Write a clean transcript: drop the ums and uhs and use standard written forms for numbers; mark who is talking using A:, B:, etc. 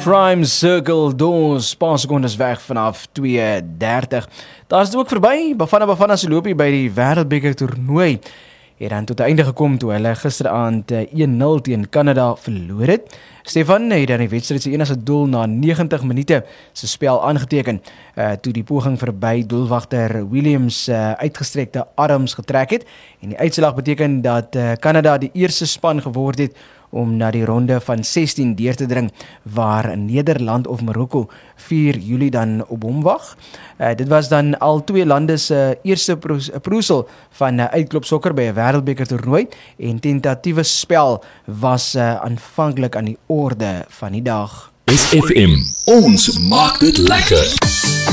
A: Prime Circle Dons, paar sekondes weg vanaf 2:30. Daar is dit ook verby. Bafana se loopie by die Wêreldbeker toernooi het dan tot die einde gekom toe hulle gisteraand 1-0 teen Kanada verloor het. Stefan het dan die wedstryd se enigste doel na 90 minute se spel aangeteken, toe die poging verby doelwagter Williams uitgestrekte arms getrek het, en die uitslag beteken dat Kanada die eerste span geword het om na die ronde van 16 deur te dring, waar Nederland of Marokko 4 Julie dan op hom wag. Dit was dan al twee lande se eerste proesel van uitklop sokker by 'n wêreldbeker toernooi, en tentatiewe spel was aanvanklik aan die orde van die dag.
B: SFM, ons maak dit lekker.